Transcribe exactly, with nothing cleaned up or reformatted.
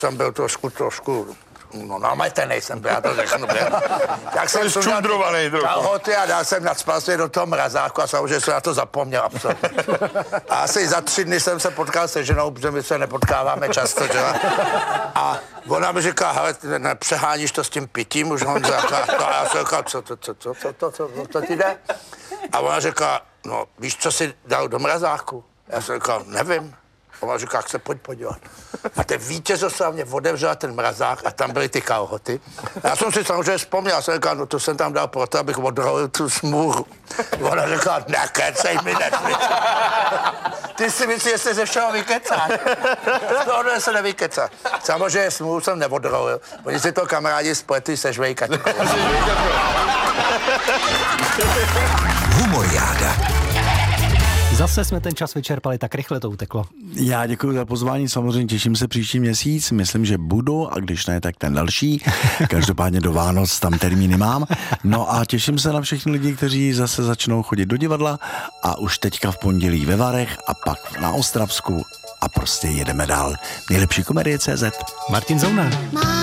Jsem byl trošku, trošku, no nametenej jsem byl, já to řeknu. Jak jsem ščundrovaný trochu. Kalhoty a dal jsem nadspásně do toho mrazáku a samozřejmě jsem na to zapomněl absolutně. A asi za tři dny jsem se potkal se ženou, protože my se nepotkáváme často, že? A ona mi říká, hele, nepřeháníš to s tím pitím, už Honza, a já jsem říkal, co to, co, co, co, co, co, co ti jde? A ona říká, no víš, co jsi dal do mrazáku? Já jsem říkal, nevím. A ona říká, jak se pojď podívat. A ten vítězoslavně otevřela ten mrazák a tam byly ty kalhoty. A já jsem si samozřejmě vzpomněl, já jsem říkal, no to jsem tam dal proto, abych odhalil tu smůru. Ona říká, nekecej mi nesmysl. Ty si myslíš, že jsi ze všeho vykecáš. No, no, se nevykecá. Samozřejmě smůru jsem neodhalil. Oni si to kamarádi spletli se žvejkačkou. Humoriáda. Zase jsme ten čas vyčerpali, tak rychle to uteklo. Já děkuji za pozvání, samozřejmě těším se příští měsíc, myslím, že budu, a když ne, tak ten další. Každopádně do Vánoc tam termíny mám. No a těším se na všechny lidi, kteří zase začnou chodit do divadla a už teďka v pondělí ve Varech a pak na Ostravsku a prostě jedeme dál. Nejlepší komedie tečka cé zet. Martin Zouna.